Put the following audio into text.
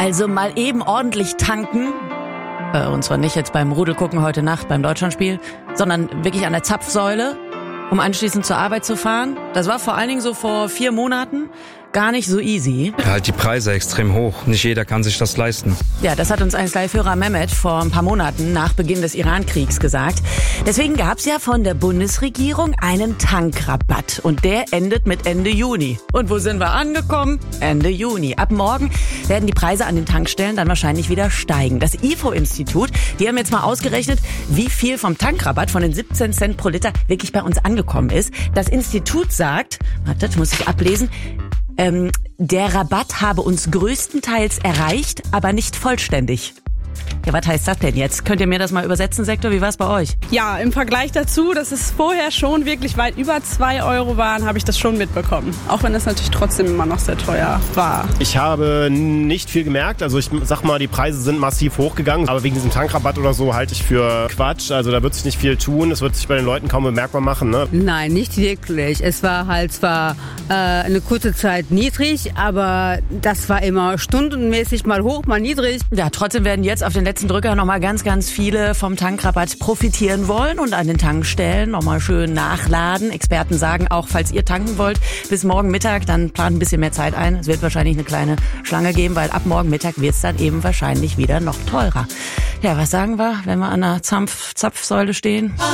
Also mal eben ordentlich tanken. Und zwar nicht jetzt beim Rudelgucken heute Nacht beim Deutschlandspiel, sondern wirklich an der Zapfsäule, um anschließend zur Arbeit zu fahren. Das war vor allen Dingen so vor 4 Monaten gar nicht so easy. Ja, halt die Preise extrem hoch. Nicht jeder kann sich das leisten. Ja, das hat uns ein Live-Hörer Mehmet vor ein paar Monaten nach Beginn des Iran-Kriegs gesagt. Deswegen gab's ja von der Bundesregierung einen Tankrabatt. Und der endet mit Ende Juni. Und wo sind wir angekommen? Ende Juni. Ab morgen werden die Preise an den Tankstellen dann wahrscheinlich wieder steigen. Das IFO-Institut, die haben jetzt mal ausgerechnet, wie viel vom Tankrabatt von den 17 Cent pro Liter wirklich bei uns angekommen ist. Das Institut sagt, wartet, muss ich ablesen, der Rabatt habe uns größtenteils erreicht, aber nicht vollständig. Ja, was heißt das denn jetzt? Könnt ihr mir das mal übersetzen, Sektor? Wie war es bei euch? Ja, im Vergleich dazu, dass es vorher schon wirklich weit über 2 Euro waren, habe ich das schon mitbekommen. Auch wenn es natürlich trotzdem immer noch sehr teuer war. Ich habe nicht viel gemerkt. Also ich sag mal, die Preise sind massiv hochgegangen. Aber wegen diesem Tankrabatt oder so halte ich für Quatsch. Also da wird sich nicht viel tun. Es wird sich bei den Leuten kaum bemerkbar machen, ne? Nein, nicht wirklich. Es war halt zwar eine kurze Zeit niedrig, aber das war immer stundenmäßig mal hoch, mal niedrig. Ja, trotzdem werden jetzt auf den letzten Drücker nochmal ganz, ganz viele vom Tankrabatt profitieren wollen und an den Tankstellen nochmal schön nachladen. Experten sagen auch, falls ihr tanken wollt, bis morgen Mittag, dann plant ein bisschen mehr Zeit ein. Es wird wahrscheinlich eine kleine Schlange geben, weil ab morgen Mittag wird es dann eben wahrscheinlich wieder noch teurer. Ja, was sagen wir, wenn wir an der Zapfsäule stehen?